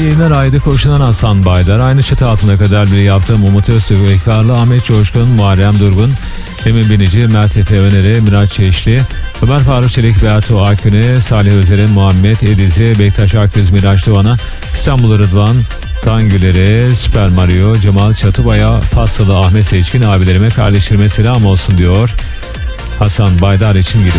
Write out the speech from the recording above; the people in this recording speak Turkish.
yayınlar ayda koşulan Hasan Baydar, aynı çatı altına kadar biri yaptığım Umut Öztürk Ekvarlı, Ahmet Coşkun, Muharrem Durgun, Emin Binici, Mert Efe Öneri, Miraç Çeşli, Ömer Faruk Çelik, Bertu Aküne, Salih Özer'in, Muhammed Edizi, Bektaş Akgöz, Miraç Doğan'a, İstanbul Rıdvan, Tangülere, Süper Mario, Cemal Çatıbaya, Fassalı, Ahmet Seçkin, abilerime, kardeşlerime selam olsun diyor. Hasan Baydar için giriyor.